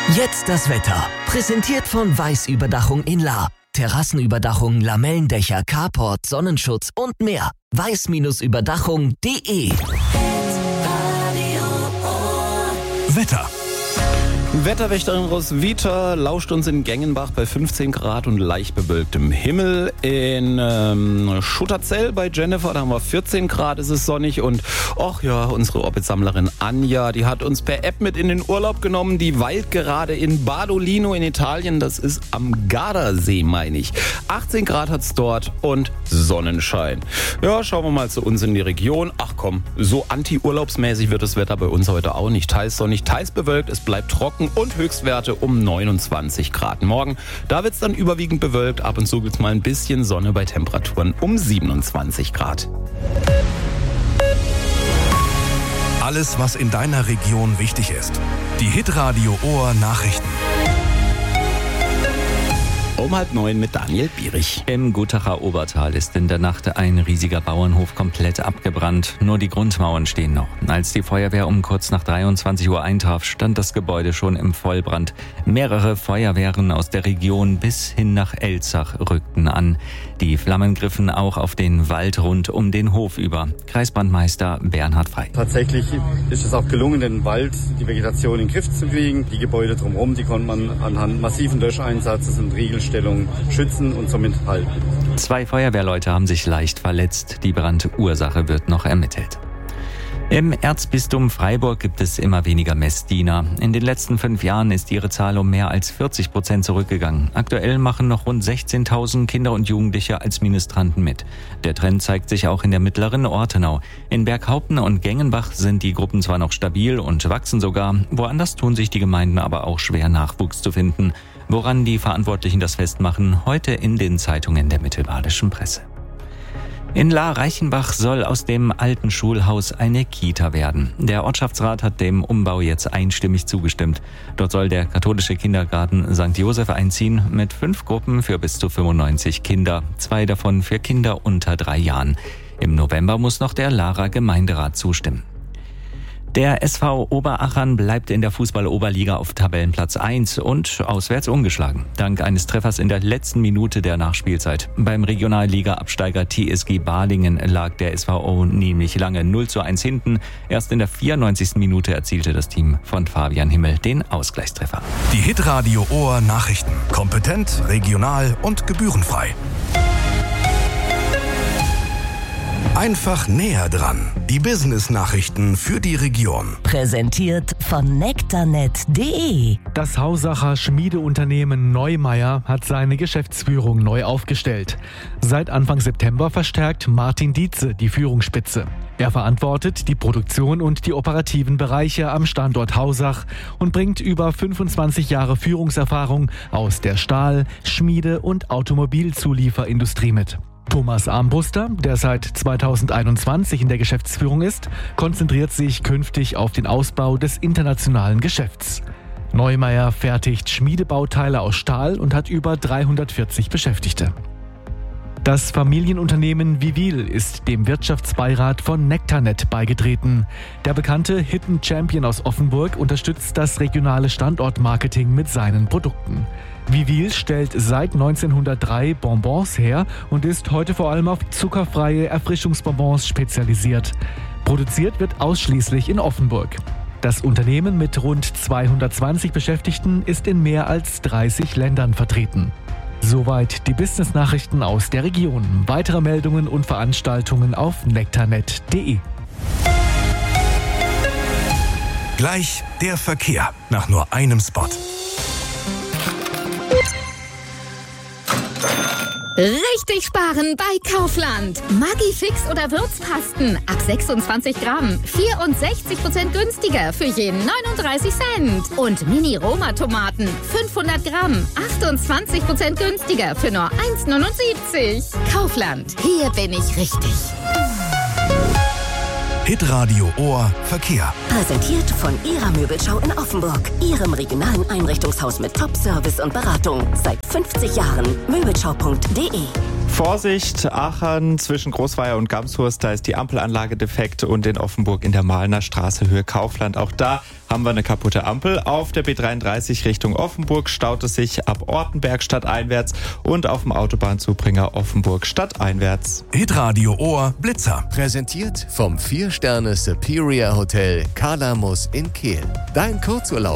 Jetzt das Wetter. Präsentiert von Weiß Überdachung in Lahr. Terrassenüberdachung, Lamellendächer, Carport, Sonnenschutz und mehr. weiß-überdachung.de. Wetter. Wetterwächterin Roswitha lauscht uns in Gengenbach bei 15 Grad und leicht bewölktem Himmel. In Schutterzell bei Jennifer, da haben wir 14 Grad, es ist sonnig. Und unsere Orbitsammlerin Anja, die hat uns per App mit in den Urlaub genommen. Die weilt gerade in Badolino in Italien, das ist am Gardasee, meine ich. 18 Grad hat's dort und Sonnenschein. Ja, schauen wir mal zu uns in die Region. Ach komm, so anti-urlaubsmäßig wird das Wetter bei uns heute auch nicht. Teils sonnig, teils bewölkt, es bleibt trocken und Höchstwerte um 29 Grad. Morgen, da wird es dann überwiegend bewölkt. Ab und zu gibt es mal ein bisschen Sonne bei Temperaturen um 27 Grad. Alles, was in deiner Region wichtig ist. Die Hitradio Ohr Nachrichten. Um 8:30 mit Daniel Bierich. Im Gutacher Obertal ist in der Nacht ein riesiger Bauernhof komplett abgebrannt. Nur die Grundmauern stehen noch. Als die Feuerwehr um kurz nach 23 Uhr eintraf, stand das Gebäude schon im Vollbrand. Mehrere Feuerwehren aus der Region bis hin nach Elzach rückten an. Die Flammen griffen auch auf den Wald rund um den Hof über. Kreisbrandmeister Bernhard Frei. Tatsächlich ist es auch gelungen, den Wald, die Vegetation in den Griff zu kriegen. Die Gebäude drumherum, die konnte man anhand massiven Löscheinsatzes und Riegelstellung schützen und somit halten. 2 Feuerwehrleute haben sich leicht verletzt. Die Brandursache wird noch ermittelt. Im Erzbistum Freiburg gibt es immer weniger Messdiener. In den letzten 5 Jahren ist ihre Zahl um mehr als 40% zurückgegangen. Aktuell machen noch rund 16.000 Kinder und Jugendliche als Ministranten mit. Der Trend zeigt sich auch in der mittleren Ortenau. In Berghaupten und Gengenbach sind die Gruppen zwar noch stabil und wachsen sogar, woanders tun sich die Gemeinden aber auch schwer, Nachwuchs zu finden. Woran die Verantwortlichen das festmachen, heute in den Zeitungen der mittelbadischen Presse. In Lahr-Reichenbach soll aus dem alten Schulhaus eine Kita werden. Der Ortschaftsrat hat dem Umbau jetzt einstimmig zugestimmt. Dort soll der katholische Kindergarten St. Joseph einziehen mit 5 Gruppen für bis zu 95 Kinder, 2 davon für Kinder unter 3 Jahren. Im November muss noch der Lahrer Gemeinderat zustimmen. Der SV Oberachern bleibt in der Fußball-Oberliga auf Tabellenplatz 1 und auswärts ungeschlagen. Dank eines Treffers in der letzten Minute der Nachspielzeit. Beim Regionalliga-Absteiger TSG Balingen lag der SVO nämlich lange 0:1 hinten. Erst in der 94. Minute erzielte das Team von Fabian Himmel den Ausgleichstreffer. Die Hitradio Ohr Nachrichten. Kompetent, regional und gebührenfrei. Einfach näher dran. Die Business-Nachrichten für die Region. Präsentiert von nektarnet.de. Das Hausacher Schmiedeunternehmen Neumeier hat seine Geschäftsführung neu aufgestellt. Seit Anfang September verstärkt Martin Dietze die Führungsspitze. Er verantwortet die Produktion und die operativen Bereiche am Standort Hausach und bringt über 25 Jahre Führungserfahrung aus der Stahl-, Schmiede- und Automobilzulieferindustrie mit. Thomas Armbruster, der seit 2021 in der Geschäftsführung ist, konzentriert sich künftig auf den Ausbau des internationalen Geschäfts. Neumeier fertigt Schmiedebauteile aus Stahl und hat über 340 Beschäftigte. Das Familienunternehmen Vivil ist dem Wirtschaftsbeirat von nektarnet beigetreten. Der bekannte Hidden Champion aus Offenburg unterstützt das regionale Standortmarketing mit seinen Produkten. Vivil stellt seit 1903 Bonbons her und ist heute vor allem auf zuckerfreie Erfrischungsbonbons spezialisiert. Produziert wird ausschließlich in Offenburg. Das Unternehmen mit rund 220 Beschäftigten ist in mehr als 30 Ländern vertreten. Soweit die Business-Nachrichten aus der Region. Weitere Meldungen und Veranstaltungen auf nektarnet.de. Gleich der Verkehr nach nur einem Spot. Richtig sparen bei Kaufland. Maggi-Fix oder Würzpasten ab 26 Gramm. 64% günstiger für jeden 39 Cent. Und Mini-Roma-Tomaten 500 Gramm. 28% günstiger für nur 1,79. Kaufland. Hier bin ich richtig. Hitradio Ohr Verkehr. Präsentiert von Ihrer Möbelschau in Offenburg. Ihrem regionalen Einrichtungshaus mit Top-Service und Beratung. Seit 50 Jahren. Möbelschau.de. Vorsicht, Aachen zwischen Großweier und Gamshurst, da ist die Ampelanlage defekt und in Offenburg in der Mahlner Straße Höhe Kaufland. Auch da haben wir eine kaputte Ampel. Auf der B33 Richtung Offenburg staut es sich ab Ortenberg stadteinwärts und auf dem Autobahnzubringer Offenburg stadteinwärts. Hitradio Ohr Blitzer. Präsentiert vom 4-Sterne Superior Hotel Kalamus in Kehl. Dein Kurzurlaub